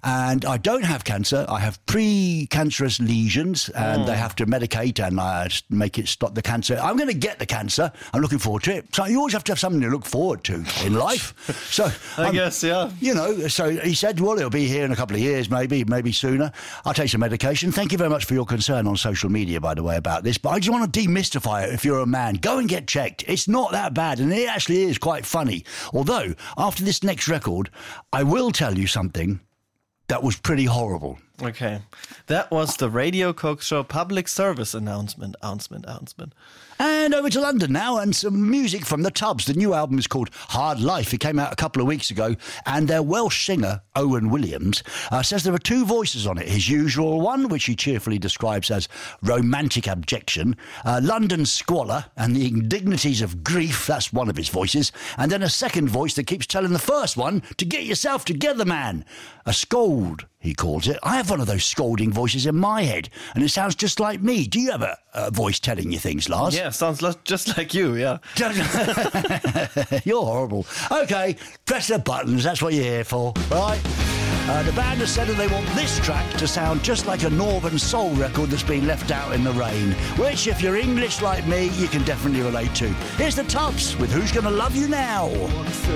And I don't have cancer. I have pre-cancerous lesions, and they have to medicate and make it stop the cancer. I'm going to get the cancer. I'm looking forward to it. So you always have to have something to look forward to in life. So I guess, yeah. You know, so he said, well, it'll be here in a couple of years, maybe sooner. I'll take some medication. Thank you very much for your concern on social media, by the way, about this. But I just want to demystify it. If you're a man, go and get checked. It's not that bad, and it actually is quite funny. Although, after this next record, I will tell you something that was pretty horrible. Okay. That was the Radio Coke Show public service announcement. And over to London now, and some music from the Tubs. The new album is called Hard Life. It came out a couple of weeks ago, and their Welsh singer, Owen Williams, says there are two voices on it. His usual one, which he cheerfully describes as romantic abjection, London squalor and the indignities of grief, that's one of his voices, and then a second voice that keeps telling the first one to get yourself together, man. A scold, he calls it. I have one of those scolding voices in my head, and it sounds just like me. Do you have a voice telling you things, Lars? Yeah, sounds just like you, yeah. You're horrible. Okay, press the buttons. That's what you're here for, right? The band has said that they want this track to sound just like a Northern Soul record that's been left out in the rain, which, if you're English like me, you can definitely relate to. Here's the Tubs with Who's Gonna Love You Now?